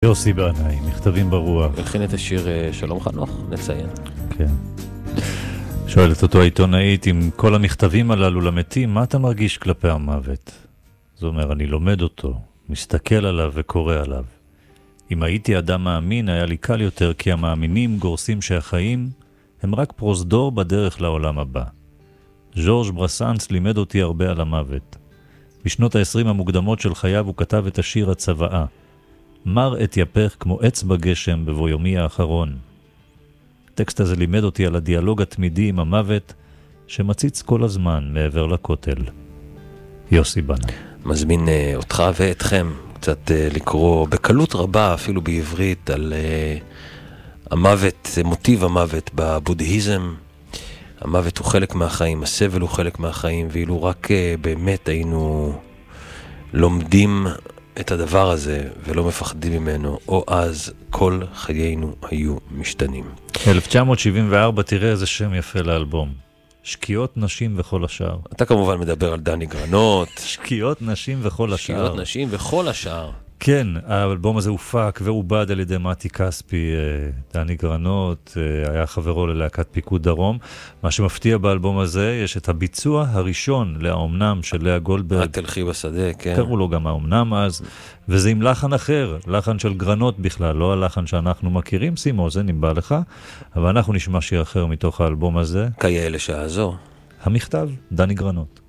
יוסי בנאי, מכתבים ברוח. הכין את השיר שלום חנוך, נציין. כן. שואלת אותו העיתונאית, עם כל המכתבים הללו למתים, מה אתה מרגיש כלפי המוות? זה אומר, אני לומד אותו, מסתכל עליו וקורא עליו. אם הייתי אדם מאמין, היה לי קל יותר, כי המאמינים גורסים שהחיים הם רק פרוזדור בדרך לעולם הבא. ז'ורג' ברסאנס לימד אותי הרבה על המוות. בשנות ה-20 המוקדמות של חייו הוא כתב את השיר הצוואה. מר אתייפך כמו עץ בגשם בבוא יומי האחרון. הטקסט הזה לימד אותי על הדיאלוג התמידי עם המוות שמציץ כל הזמן מעבר לכותל. יוסי בנאי. מזמין אותך ואתכם קצת לקרוא בקלות רבה, אפילו בעברית, על המוות, מוטיב המוות בבודהיזם. המוות הוא חלק מהחיים, הסבל הוא חלק מהחיים, ואילו רק באמת היינו לומדים את הדבר הזה ולא מפחדים ממנו, או אז כל חיינו היו משתנים. 1974, תראה איזה שם יפה לאלבום. שקיעות נשים וכל השאר. אתה כמובן מדבר על דני גרנות. שקיעות נשים וכל השאר. שקיעות נשים וכל השאר. כן, האלבום הזה הופק ועובד על ידי מתי כספי. דני גרנות היה חברו ללהקת פיקוד דרום. מה שמפתיע באלבום הזה, יש את הביצוע הראשון לאומנם של לאה גולדברג. תלכי בשדה, כן. קראו לו גם האומנם אז, וזה עם לחן אחר, לחן של גרנות בכלל, לא הלחן שאנחנו מכירים, שימו, זה נבא לך, אבל אנחנו נשמע שיר אחר מתוך האלבום הזה. כאלה שעה זו. המכתב, דני גרנות.